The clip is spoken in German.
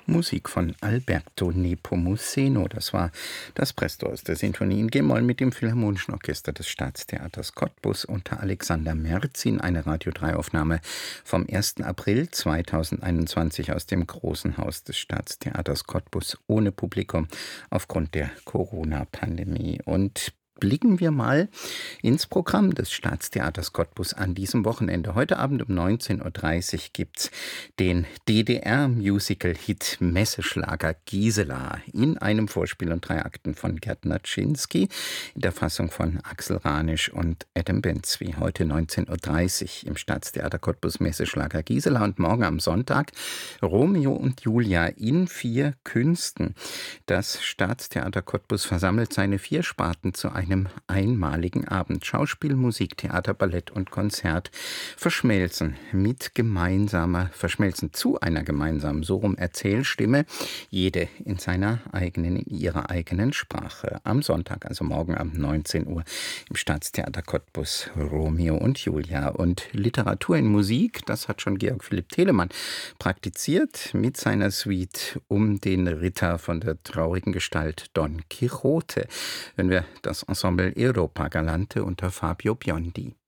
Musik von Alberto Nepomuceno. Das war das Presto aus der Sinfonie in G-Moll mit dem Philharmonischen Orchester des Staatstheaters Cottbus unter Alexander Merzin. Eine Radio 3-Aufnahme vom 1. April 2021 aus dem Großen Haus des Staatstheaters Cottbus ohne Publikum aufgrund der Corona-Pandemie. Und blicken wir mal ins Programm des Staatstheaters Cottbus an diesem Wochenende. Heute Abend um 19:30 Uhr gibt's den DDR-Musical-Hit Messeschlager Gisela in einem Vorspiel und 3 Akten von Gerd Naczynski in der Fassung von Axel Ranisch und Adam Benzwi. Heute 19:30 Uhr im Staatstheater Cottbus Messeschlager Gisela und morgen am Sonntag Romeo und Julia in 4 Künsten. Das Staatstheater Cottbus versammelt seine 4 Sparten zu einem einmaligen Abend. Schauspiel, Musik, Theater, Ballett und Konzert verschmelzen zu einer gemeinsamen, so rum Erzählstimme, jede in ihrer eigenen Sprache. Am Sonntag, also morgen um 19 Uhr im Staatstheater Cottbus Romeo und Julia. Und Literatur in Musik, das hat schon Georg Philipp Telemann praktiziert mit seiner Suite um den Ritter von der traurigen Gestalt Don Quixote. Wenn wir das Ensemble Europa Galante unter Fabio Biondi.